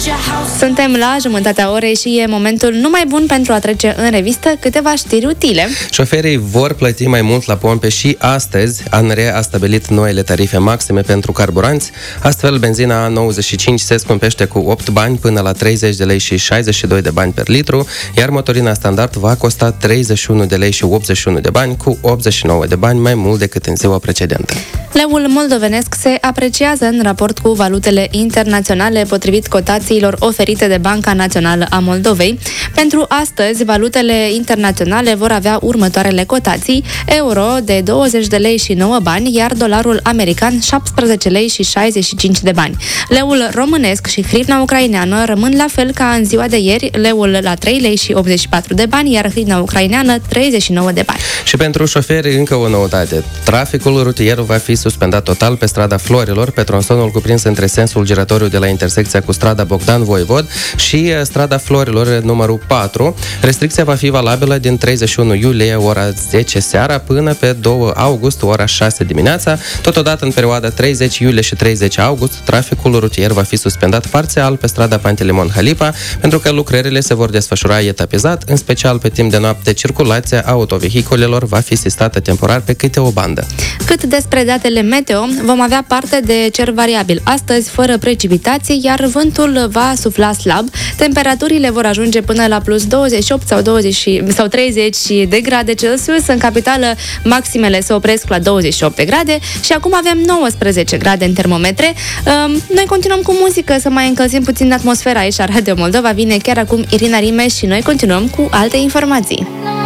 Suntem la jumătatea orei și e momentul numai bun pentru a trece în revistă câteva știri utile. Șoferii vor plăti mai mult la pompe și astăzi. ANRE a stabilit noile tarife maxime pentru carburanți. Astfel, benzina A95 se scumpește cu 8 bani până la 30 de lei și 62 de bani per litru, iar motorina standard va costa 31 de lei și 81 de bani, cu 89 de bani mai mult decât în ziua precedentă. Leul moldovenesc se apreciază în raport cu valutele internaționale, potrivit cotațiilor oferite de Banca Națională a Moldovei. Pentru astăzi, valutele internaționale vor avea următoarele cotații: euro de 20 de lei și 9 bani, iar dolarul american 17 lei și 65 de bani. Leul românesc și hrivna ucraineană rămân la fel ca în ziua de ieri, leul la 3 lei și 84 de bani, iar hrivna ucraineană 39 de bani. Și pentru șoferi încă o noutate. Traficul rutier va fi suspendat total pe strada Florilor, pe tronsonul cuprins între sensul giratoriu de la intersecția cu strada Bogdan Voivod și strada Florilor numărul 4. Restricția va fi valabilă din 31 iulie ora 10 seara până pe 2 august ora 6 dimineața. Totodată, în perioada 30 iulie și 30 august, traficul rutier va fi suspendat parțial pe strada Pantelimon Halipa, pentru că lucrările se vor desfășura etapizat, în special pe timp de noapte. Circulația autovehiculelor va fi sistată temporar pe câte o bandă. Cât despre datele meteo, vom avea parte de cer variabil astăzi, fără precipitații, iar vântul va sufla slab. Temperaturile vor ajunge până la plus 28 sau 30 de grade Celsius. În capitală, maximele se opresc la 28 de grade și acum avem 19 grade în termometre. Noi continuăm cu muzică, să mai încălzim puțin atmosfera aici la Radio Moldova. Vine chiar acum Irina Rimes și noi continuăm cu alte informații.